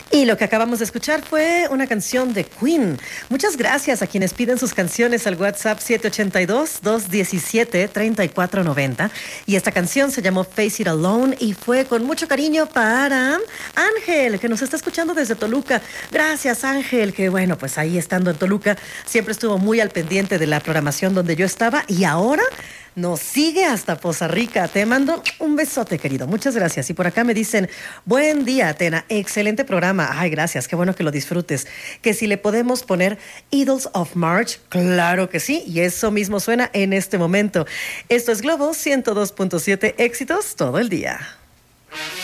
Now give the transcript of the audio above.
Y lo que acabamos de escuchar fue una canción de Queen. Muchas gracias a quienes piden sus canciones al WhatsApp 782-217-3490. Y esta canción se llamó Face It Alone y fue con mucho cariño para Ángel, que nos está escuchando desde Toluca. Gracias, Ángel, que bueno, pues ahí estando en Toluca, siempre estuvo muy al pendiente de la programación donde yo estaba y ahora nos sigue hasta Poza Rica. Te mando un besote, querido. Muchas gracias. Y por acá me dicen, buen día, Atena. Excelente programa. Ay, gracias. Qué bueno que lo disfrutes. Que si le podemos poner Idols of March, claro que sí. Y eso mismo suena en este momento. Esto es Globo 102.7, éxitos todo el día.